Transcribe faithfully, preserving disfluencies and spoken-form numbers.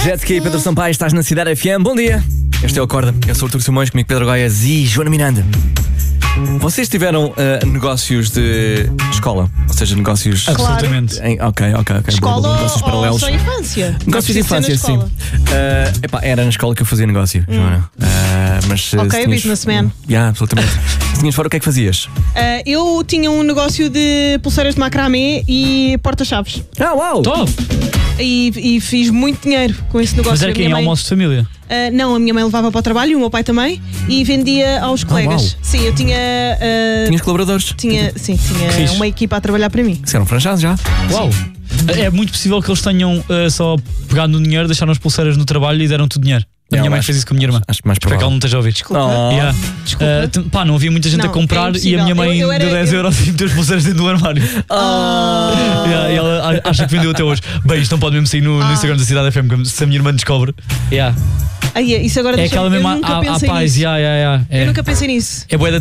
Jet Ski, Pedro Sampaio, estás na Cidade F M. Bom dia. Este é o Acorda. Eu sou o Artur Simões, comigo Pedro Goiás e Joana Miranda. Vocês tiveram uh, negócios de escola? Ou seja, negócios... Absolutamente. Em, ok, ok, ok. Escola boa, negócios ou paralelos. só infância? Negócios de infância, sim. Uh, epá, era na escola que eu fazia negócio, hum. Joana. Uh, mas, uh, ok, tinhas... businessman. Já, yeah, absolutamente. Se tinhas fora, o que é que fazias? Uh, eu tinha um negócio de pulseiras de macramê e porta-chaves. Ah, uau! Top! E, e fiz muito dinheiro com esse negócio. Mas era quem? Mãe... Almoço de família? Uh, não, a minha mãe levava para o trabalho e o meu pai também e vendia aos colegas. uau. Sim, eu tinha. Uh, Tinhas colaboradores? Tinha, sim, tinha Fixe. uma equipa a trabalhar para mim. Isso era um franchise já? Uau! É muito possível que eles tenham uh, só pegado no dinheiro, deixaram as pulseiras no trabalho e deram-te o dinheiro. A Yeah, minha mãe acho- fez isso com a minha irmã. Acho que mais Espero que ela provável. não esteja a ouvir. Desculpa. Oh. Yeah. Desculpa. Uh, t- pá, não havia muita gente Não, a comprar é e a minha mãe impossível. Eu- eu era- deu dez eu- euros e meteu as pulseiras dentro do armário. Ah. Yeah, e ela a- acha que vendeu até hoje. Bem, isto não pode mesmo sair no, no Ah. Instagram da Cidade F M, se a minha irmã descobre. Yeah. Ai, isso agora É deixa- aquela eu mesma nunca à, à pensei paz. nisso. Yeah, yeah, yeah. É, Eu nunca pensei nisso. é bué da